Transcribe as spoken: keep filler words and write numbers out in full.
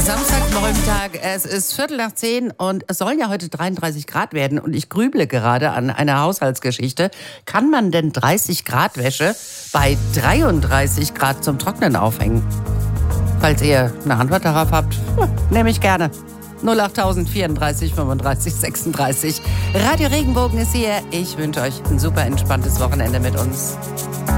Samstagmorgentag, es ist Viertel nach zehn und es sollen ja heute dreiunddreißig Grad werden und ich grüble gerade an einer Haushaltsgeschichte. Kann man denn dreißig Grad Wäsche bei dreiunddreißig Grad zum Trocknen aufhängen? Falls ihr eine Antwort darauf habt, nehme ich gerne. null acht vierunddreißig fünfunddreißig sechsunddreißig. Radio Regenbogen ist hier. Ich wünsche euch ein super entspanntes Wochenende mit uns.